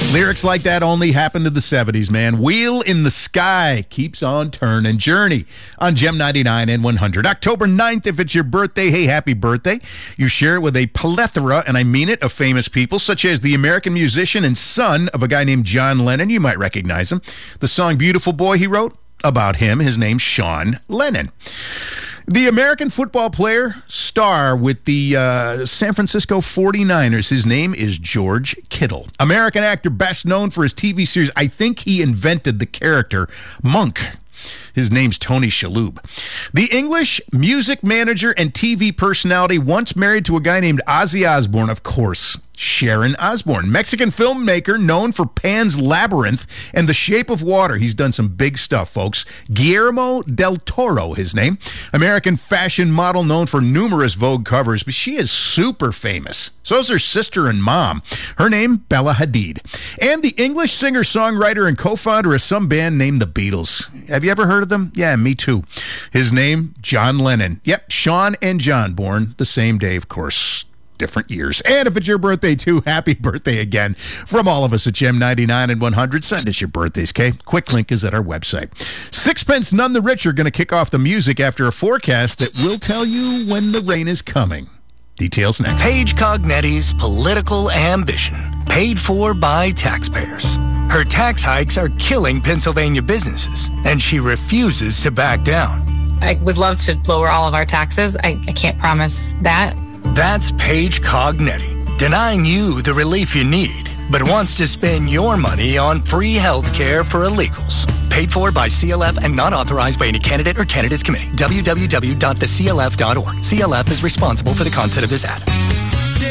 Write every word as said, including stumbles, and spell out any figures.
Lyrics like that only happened to the seventies, man. Wheel in the Sky keeps on turning. Journey on Gem ninety-nine and one hundred. October ninth, if it's your birthday, hey, happy birthday. You share it with a plethora, and I mean it, of famous people, such as the American musician and son of a guy named John Lennon. You might recognize him. The song Beautiful Boy he wrote, about him, his name's Sean Lennon. The American football player, star with the uh, San Francisco forty-niners, his name is George Kittle. American actor best known for his T V series, I think he invented the character Monk. His name's Tony Shalhoub. The English music manager and T V personality once married to a guy named Ozzy Osbourne, of course, Sharon Osbourne. Mexican filmmaker known for Pan's Labyrinth and The Shape of Water. He's done some big stuff, folks. Guillermo del Toro, his name. American fashion model known for numerous Vogue covers, but she is super famous. So is her sister and mom. Her name, Bella Hadid. And the English singer-songwriter and co-founder of some band named the Beatles. Have you ever heard of them? Yeah, me too. His name, John Lennon. Yep, Sean and John, born the same day, of course. Different years. And if it's your birthday too, happy birthday again from all of us at Gem ninety-nine and one hundred. Send us your birthdays, okay? Quick link is at our website. Sixpence None the Richer going to kick off the music after a forecast that will tell you when the rain is coming. Details next. Paige Cognetti's political ambition, paid for by taxpayers. Her tax hikes are killing Pennsylvania businesses, and she refuses to back down. I would love to lower all of our taxes. I, I can't promise that. That's Paige Cognetti, denying you the relief you need, but wants to spend your money on free health care for illegals. Paid for by C L F and not authorized by any candidate or candidates committee. w w w dot the c l f dot org. C L F is responsible for the content of this ad.